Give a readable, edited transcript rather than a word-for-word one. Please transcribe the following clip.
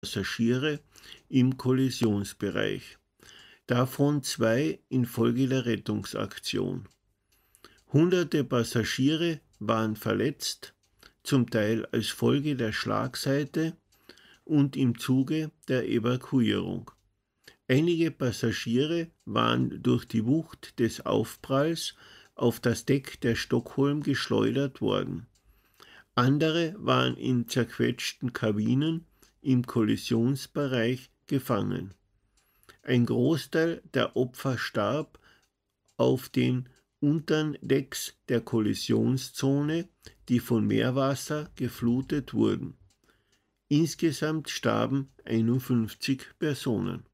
Passagiere im Kollisionsbereich, davon 2 infolge der Rettungsaktion. Hunderte Passagiere waren verletzt, zum Teil als Folge der Schlagseite und im Zuge der Evakuierung. Einige Passagiere waren durch die Wucht des Aufpralls auf das Deck der Stockholm geschleudert worden. Andere waren in zerquetschten Kabinen im Kollisionsbereich gefangen. Ein Großteil der Opfer starb auf den unteren Decks der Kollisionszone, die von Meerwasser geflutet wurden. Insgesamt starben 51 Personen.